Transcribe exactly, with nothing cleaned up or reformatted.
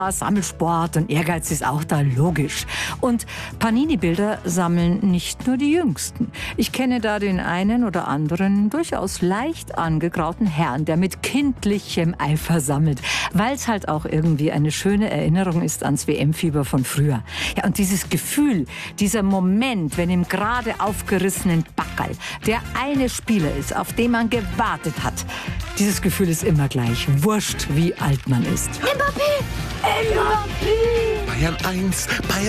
Sammelsport und Ehrgeiz ist auch da, logisch. Und Panini-Bilder sammeln nicht nur die Jüngsten. Ich kenne da den einen oder anderen durchaus leicht angegrauten Herrn, der mit kindlichem Eifer sammelt, weil es halt auch irgendwie eine schöne Erinnerung ist ans W M-Fieber von früher. Ja, und dieses Gefühl, dieser Moment, wenn im gerade aufgerissenen Backerl der eine Spieler ist, auf den man gewartet hat, dieses Gefühl ist immer gleich, wurscht wie alt man ist. Mbappé! Mbappé! Bayern eins, Bayern